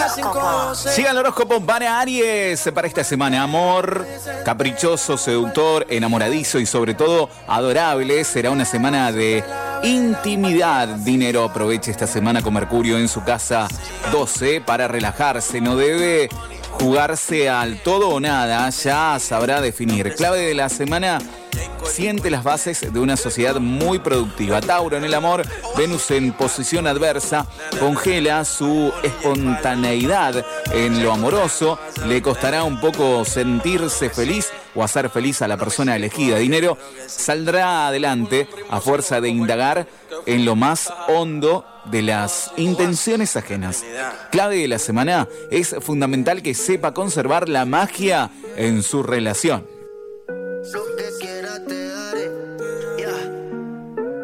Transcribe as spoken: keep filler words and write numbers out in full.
Llega el horóscopo para Aries para esta semana. Amor, caprichoso, seductor, enamoradizo y sobre todo adorable. Será una semana de intimidad. Dinero, aproveche esta semana con Mercurio en su casa doce para relajarse. No debe jugarse al todo o nada, ya sabrá definir. Clave de la semana: siente las bases de una sociedad muy productiva. Tauro, en el amor, Venus en posición adversa congela su espontaneidad en lo amoroso. Le costará un poco sentirse feliz o hacer feliz a la persona elegida. Dinero, saldrá adelante a fuerza de indagar en lo más hondo de las intenciones ajenas. Clave de la semana: es fundamental que sepa conservar la magia en su relación.